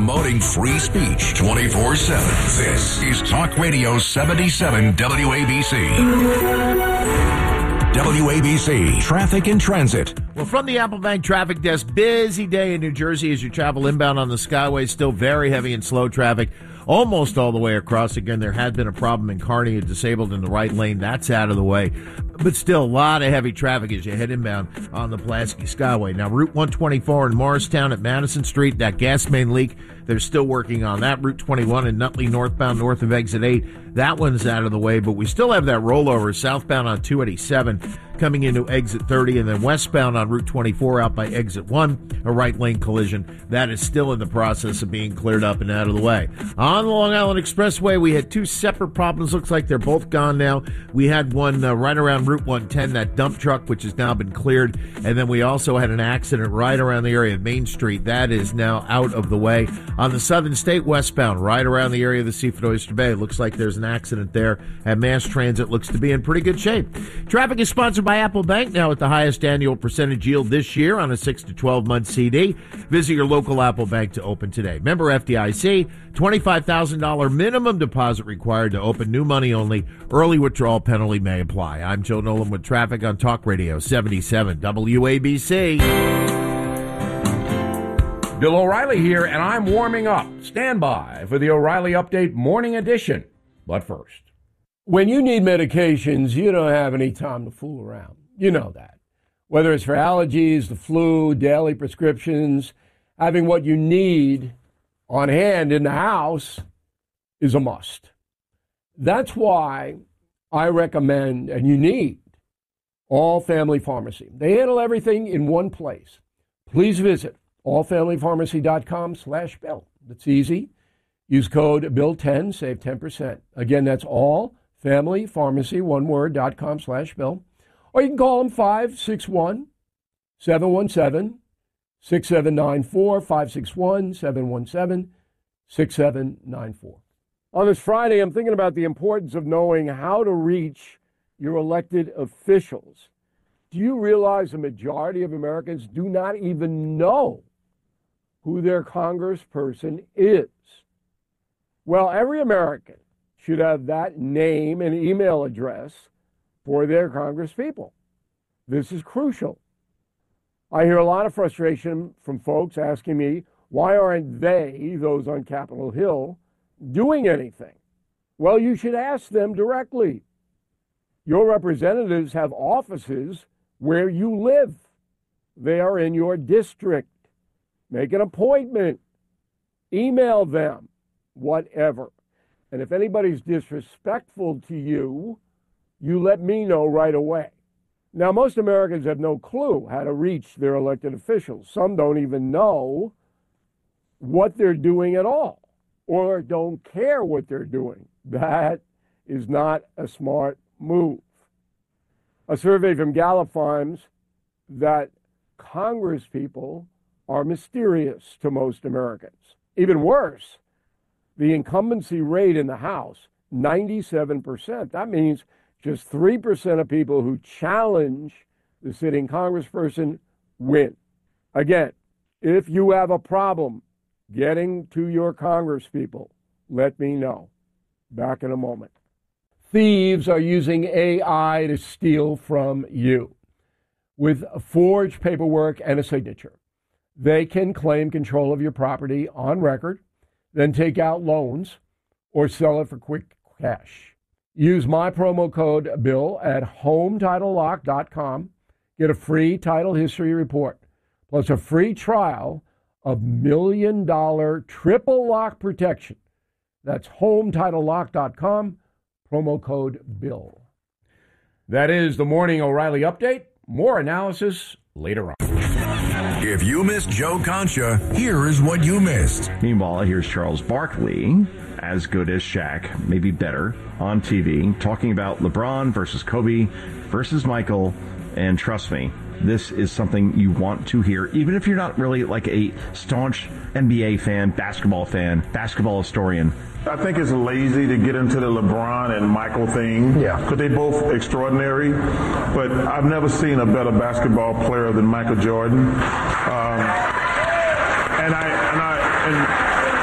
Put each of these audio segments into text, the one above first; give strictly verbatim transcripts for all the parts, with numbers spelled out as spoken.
promoting free speech twenty-four seven. This is Talk Radio seventy-seven W A B C. W A B C Traffic and Transit. Well, from the Apple Bank Traffic Desk, busy day in New Jersey as you travel inbound on the Skyway. Still very heavy and slow traffic almost all the way across. Again, there had been a problem in Kearney, disabled in the right lane. That's out of the way. But still, a lot of heavy traffic as you head inbound on the Pulaski Skyway. Now, Route one twenty-four in Morristown at Madison Street, that gas main leak, they're still working on that. Route twenty-one in Nutley northbound north of Exit eight, that one's out of the way. But we still have that rollover southbound on two eighty-seven coming into Exit thirty, and then westbound on Route twenty-four out by Exit one, a right lane collision. That is still in the process of being cleared up and out of the way. On the Long Island Expressway, we had two separate problems. Looks like they're both gone now. We had one uh, right around Route one ten, that dump truck, which has now been cleared. And then we also had an accident right around the area of Main Street. That is now out of the way. On the Southern State westbound, right around the area of the Seafood Oyster Bay, looks like there's an accident there. And mass transit looks to be in pretty good shape. Traffic is sponsored by Apple Bank, now at the highest annual percentage yield this year on a six to twelve month C D. Visit your local Apple Bank to open today. Member F D I C, twenty-five thousand dollars minimum deposit required to open, new money only. Early withdrawal penalty may apply. I'm Joe Nolan with traffic on Talk Radio seventy-seven W A B C. Bill O'Reilly here, and I'm warming up. Stand by for the O'Reilly Update Morning Edition. But first, when you need medications, you don't have any time to fool around. You know that. Whether it's for allergies, the flu, daily prescriptions, having what you need on hand in the house is a must. That's why I recommend, and you need, All Family Pharmacy. They handle everything in one place. Please visit allfamilypharmacy.com slash Bill. That's easy. Use code Bill ten, save ten percent. Again, that's allfamilypharmacy, one word, dot com slash Bill. Or you can call them five six one, seven one seven, six seven nine four, five six one, seven one seven, six seven nine four. On this Friday, I'm thinking about the importance of knowing how to reach your elected officials. Do you realize the majority of Americans do not even know who their congressperson is? Well, every American should have that name and email address for their congresspeople. This is crucial. I hear a lot of frustration from folks asking me, why aren't they, those on Capitol Hill, doing anything? Well, you should ask them directly. Your representatives have offices where you live. They are in your district. Make an appointment. Email them. Whatever. And if anybody's disrespectful to you, you let me know right away. Now, most Americans have no clue how to reach their elected officials. Some don't even know what they're doing at all, or don't care what they're doing. That is not a smart move. A survey from Gallup finds that Congress people are mysterious to most Americans. Even worse, the incumbency rate in the House, ninety-seven percent. That means just three percent of people who challenge the sitting congressperson win. Again, if you have a problem getting to your congresspeople, let me know. Back in a moment. Thieves are using A I to steal from you. With forged paperwork and a signature, they can claim control of your property on record, then take out loans or sell it for quick cash. Use my promo code Bill at home title lock dot com. Get a free title history report, plus a free trial of million dollar triple lock protection. That's home title lock dot com, promo code Bill. That is the Morning O'Reilly Update. More analysis later on. If you missed Joe Concha, here is what you missed. Meanwhile, here's Charles Barkley, as good as Shaq, maybe better, on T V, talking about LeBron versus Kobe versus Michael. And trust me, this is something you want to hear, even if you're not really like a staunch N B A fan, basketball fan, basketball historian. I think it's lazy to get into the LeBron and Michael thing. Yeah. Because they're both extraordinary. But I've never seen a better basketball player than Michael Jordan. Um, and I, and I, and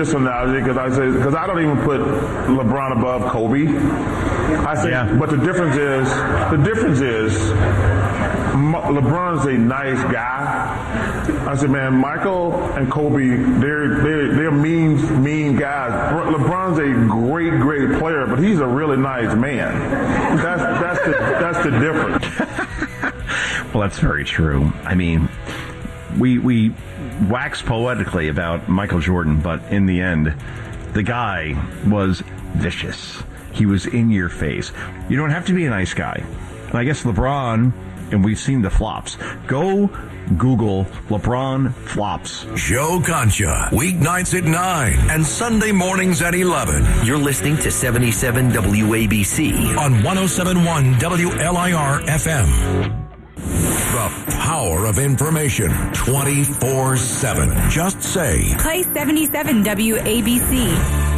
this analogy because I say because I don't even put LeBron above Kobe. I say, Yeah. but the difference is the difference is LeBron's a nice guy. I said, man, Michael and Kobe, they're they're they're mean mean guys. LeBron's a great great player, but he's a really nice man. That's that's the that's the difference. Well, that's very true. I mean, we we wax poetically about Michael Jordan, but in the end, the guy was vicious. He was in your face. You don't have to be a nice guy. And I guess LeBron, and we've seen the flops. Go Google LeBron flops. Joe Concha, weeknights at nine and Sunday mornings at eleven You're listening to seventy-seven W A B C. on one oh seven point one W L I R F M. The power of information twenty-four seven. Just say, Play seventy-seven W A B C.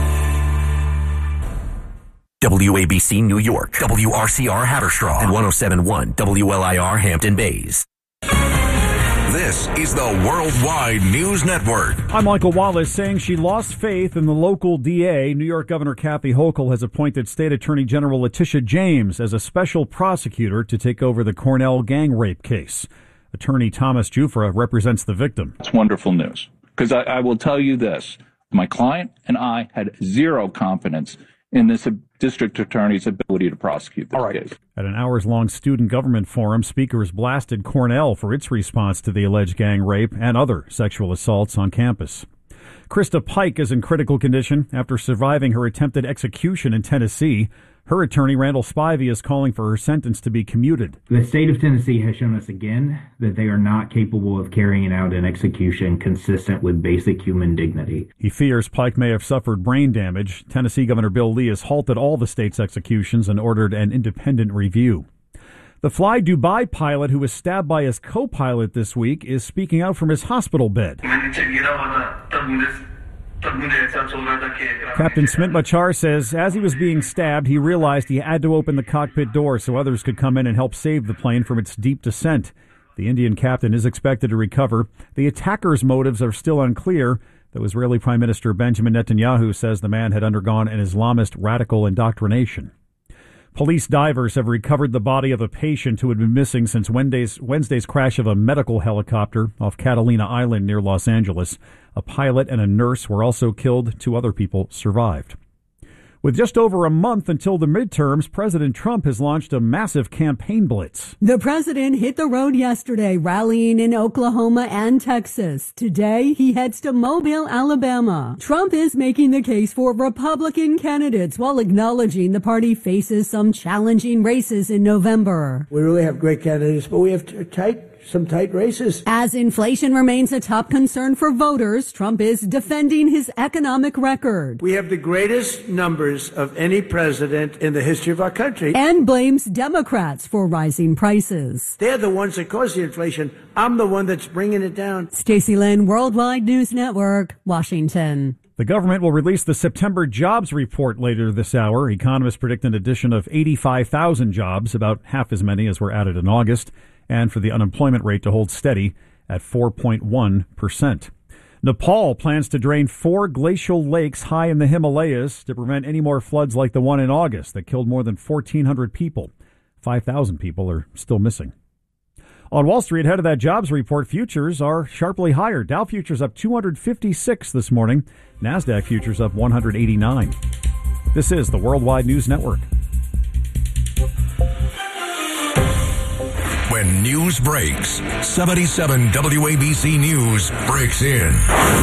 W A B C New York, W R C R Haverstraw, and one oh seven point one W L I R Hampton Bays. this is the Worldwide News Network. I'm Michael Wallace saying she lost faith in the local D A. New York Governor Kathy Hochul has appointed State Attorney General Letitia James as a special prosecutor to take over the Cornell gang rape case. Attorney Thomas Jufra represents the victim. It's wonderful news because I, I will tell you this. My client and I had zero confidence in this district attorney's ability to prosecute this case. At an hours-long student government forum, speakers blasted Cornell for its response to the alleged gang rape and other sexual assaults on campus. Krista Pike is in critical condition after surviving her attempted execution in Tennessee. Her attorney, Randall Spivey, is calling for her sentence to be commuted. The state of Tennessee has shown us again that they are not capable of carrying out an execution consistent with basic human dignity. He fears Pike may have suffered brain damage. Tennessee Governor Bill Lee has halted all the state's executions and ordered an independent review. The Fly Dubai pilot who was stabbed by his co-pilot this week is speaking out from his hospital bed. Captain Smit Machar says as he was being stabbed, he realized he had to open the cockpit door so others could come in and help save the plane from its deep descent. The Indian captain is expected to recover. The attacker's motives are still unclear, though Israeli Prime Minister Benjamin Netanyahu says the man had undergone an Islamist radical indoctrination. Police divers have recovered the body of a patient who had been missing since Wednesday's, Wednesday's crash of a medical helicopter off Catalina Island near Los Angeles. A pilot and a nurse were also killed. Two other people survived. With just over a month until the midterms, President Trump has launched a massive campaign blitz. The president hit the road yesterday, rallying in Oklahoma and Texas. Today, he heads to Mobile, Alabama. Trump is making the case for Republican candidates while acknowledging the party faces some challenging races in November. We really have great candidates, but we have t- tight some tight races. As inflation remains a top concern for voters, Trump is defending his economic record. We have the greatest numbers of any president in the history of our country. And blames Democrats for rising prices. They're the ones that caused the inflation. I'm the one that's bringing it down. Stacey Lynn, Worldwide News Network, Washington. The government will release the September jobs report later this hour. Economists predict an addition of eighty-five thousand jobs, about half as many as were added in August, and for the unemployment rate to hold steady at four point one percent. Nepal plans to drain four glacial lakes high in the Himalayas to prevent any more floods like the one in August that killed more than fourteen hundred people. five thousand people are still missing. On Wall Street, ahead of that jobs report, futures are sharply higher. Dow futures up two hundred fifty-six this morning. NASDAQ futures up one hundred eighty-nine. This is the Worldwide News Network. When news breaks, seventy-seven W A B C News breaks in.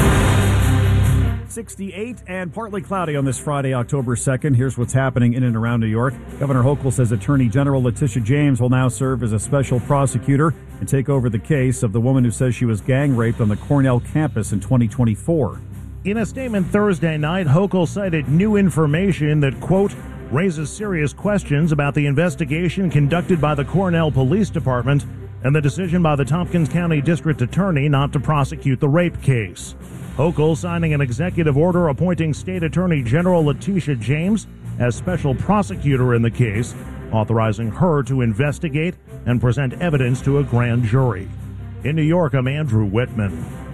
sixty-eight and partly cloudy on this Friday, October second. Here's what's happening in and around New York. Governor Hochul says Attorney General Letitia James will now serve as a special prosecutor and take over the case of the woman who says she was gang raped on the Cornell campus in twenty twenty-four. In a statement Thursday night, Hochul cited new information that, quote, raises serious questions about the investigation conducted by the Cornell Police Department and the decision by the Tompkins County District Attorney not to prosecute the rape case. Hochul signing an executive order appointing State Attorney General Letitia James as special prosecutor in the case, authorizing her to investigate and present evidence to a grand jury. In New York, I'm Andrew Whitman.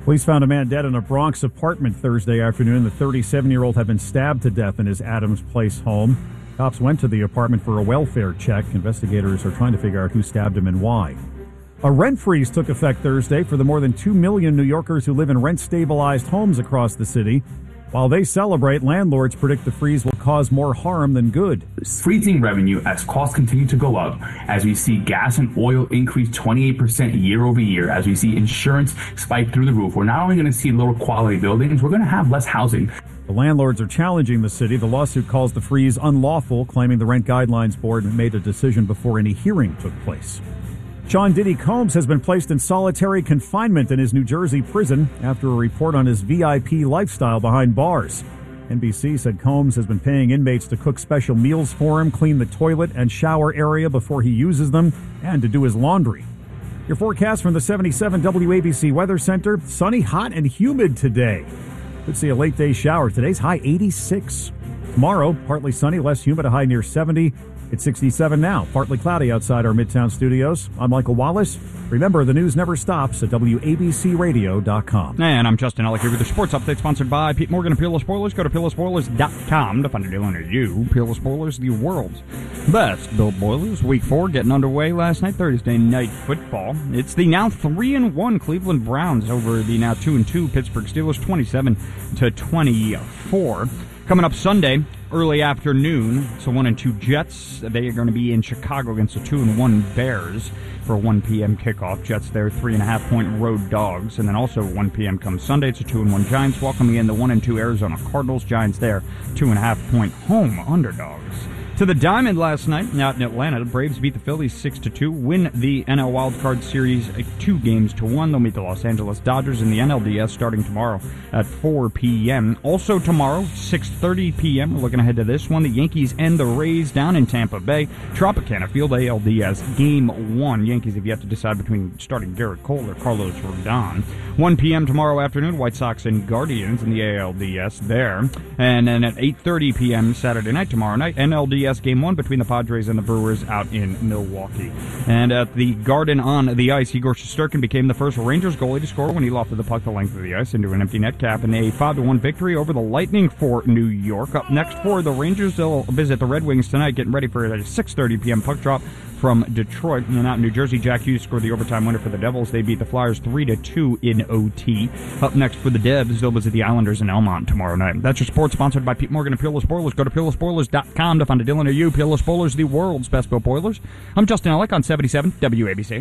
Police found a man dead in a Bronx apartment Thursday afternoon. The thirty-seven-year-old had been stabbed to death in his Adams Place home. Cops went to the apartment for a welfare check. Investigators are trying to figure out who stabbed him and why. A rent freeze took effect Thursday for the more than two million New Yorkers who live in rent-stabilized homes across the city. While they celebrate, landlords predict the freeze will cause more harm than good. Freezing revenue as costs continue to go up, as we see gas and oil increase twenty-eight percent year over year, as we see insurance spike through the roof. We're not only going to see lower quality buildings, we're going to have less housing. The landlords are challenging the city. The lawsuit calls the freeze unlawful, claiming the Rent Guidelines Board made a decision before any hearing took place. Sean Diddy Combs has been placed in solitary confinement in his New Jersey prison after a report on his V I P lifestyle behind bars. N B C said Combs has been paying inmates to cook special meals for him, clean the toilet and shower area before he uses them, and to do his laundry. Your forecast from the seventy-seven W A B C Weather Center: sunny, hot, and humid today. Could see a late day shower. Today's high eighty-six. Tomorrow, partly sunny, less humid, a high near seventy. It's sixty-seven now, partly cloudy outside our Midtown studios. I'm Michael Wallace. Remember, the news never stops at W A B C radio dot com. And I'm Justin Ellick here with the sports update sponsored by Pete Morgan and Peerless Spoilers. Go to peerless spoilers dot com to find a deal under you. Peerless Spoilers, the world's best built boilers. Week four getting underway last night, Thursday night football. It's the now three and one Cleveland Browns over the now two and two Pittsburgh Steelers, twenty-seven to twenty-four. Coming up Sunday, early afternoon, so one and two Jets. They are going to be in Chicago against the two and one Bears for a one p.m. kickoff. Jets there, three and a half point road dogs. And then also one p.m. comes Sunday. It's a two and one Giants welcoming in the one and two Arizona Cardinals. Giants there, two and a half point home underdogs. To the Diamond last night out in Atlanta, the Braves beat the Phillies six to two, win the N L Wildcard Series two games to one. They'll meet the Los Angeles Dodgers in the N L D S starting tomorrow at four p.m. Also tomorrow, six thirty p.m., we're looking ahead to this one, the Yankees and the Rays down in Tampa Bay. Tropicana Field, A L D S, game one. Yankees have yet to decide between starting Garrett Cole or Carlos Rodon. one p.m. tomorrow afternoon, White Sox and Guardians in the A L D S there. And then at eight thirty p.m. Saturday night, tomorrow night, N L D S game one between the Padres and the Brewers out in Milwaukee. And at the Garden on the ice, Igor Shesterkin became the first Rangers goalie to score when he lofted the puck the length of the ice into an empty net cap in a five to one victory over the Lightning for New York. Up next for the Rangers, they'll visit the Red Wings tonight, getting ready for a six thirty p.m. puck drop from Detroit. And then out in New Jersey, Jack Hughes scored the overtime winner for the Devils. They beat the Flyers three to two in O T. Up next for the Devs, they'll visit the Islanders in Elmont tomorrow night. That's your sports sponsored by Pete Morgan and Peerless Boilers. Go to peerless spoilers dot com to find a deal near you. Peerless Boilers, the world's best built boilers. I'm Justin Ellick on seventy-seven W A B C.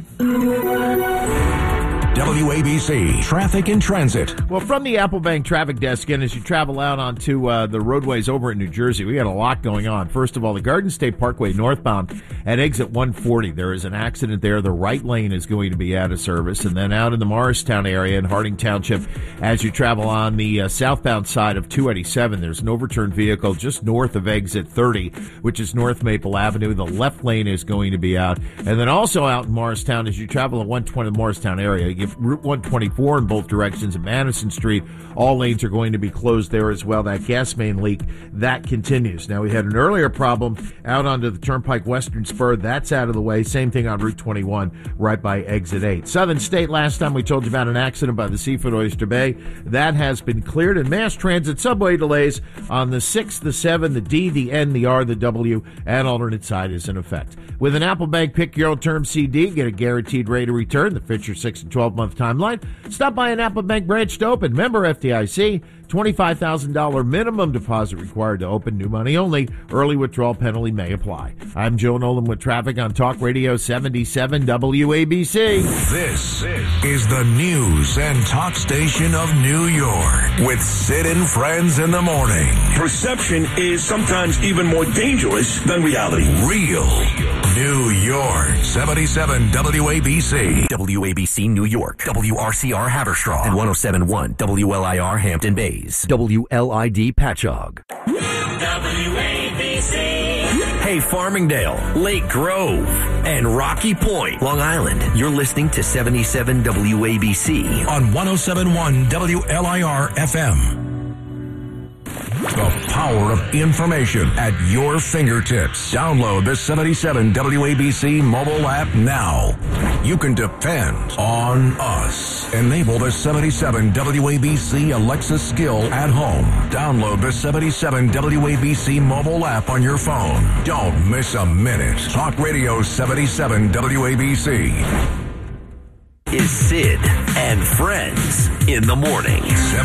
W A B C Traffic and Transit. Well, from the Applebank Traffic Desk, and as you travel out onto uh, the roadways over in New Jersey, we got a lot going on. First of all, the Garden State Parkway northbound at exit one forty. There is an accident there. The right lane is going to be out of service. And then out in the Morristown area in Harding Township, as you travel on the uh, southbound side of two eighty-seven, there's an overturned vehicle just north of exit thirty, which is North Maple Avenue. The left lane is going to be out. And then also out in Morristown, as you travel in one twenty, the Morristown area, you get Route one twenty-four in both directions at Madison Street. All lanes are going to be closed there as well. That gas main leak, that continues. Now, we had an earlier problem out onto the Turnpike Western Spur. That's out of the way. Same thing on Route twenty-one right by exit eight. Southern State, last time we told you about an accident by the Seafood Oyster Bay. That has been cleared. And mass transit subway delays on the six, the seven, the D, the N, the R, the W, and alternate side is in effect. With an Applebank Pick Your Term C D, get a guaranteed rate of return that fits your six and twelve month timeline. Stop by an Applebank branch to open. Member F D I C. twenty-five thousand dollars minimum deposit required to open. New money only. Early withdrawal penalty may apply. I'm Joe Nolan with traffic on Talk Radio seventy-seven W A B C. This is the news and talk station of New York with Sid and Friends in the morning. Perception is sometimes even more dangerous than reality. Real New York. seventy-seven W A B C. W A B C New York. W R C R Haverstraw. And one oh seven point one W L I R Hampton Bays. W L I D Patchogue. W A B C. Hey, Farmingdale, Lake Grove, and Rocky Point, Long Island. You're listening to seventy-seven W A B C on one oh seven point one W L I R F M. The power of information at your fingertips. Download the seventy-seven W A B C mobile app now. You can depend on us. Enable the seventy-seven W A B C Alexa skill at home. Download the seventy-seven W A B C mobile app on your phone. Don't miss a minute. Talk Radio seventy-seven W A B C. Is Sid and Friends in the morning.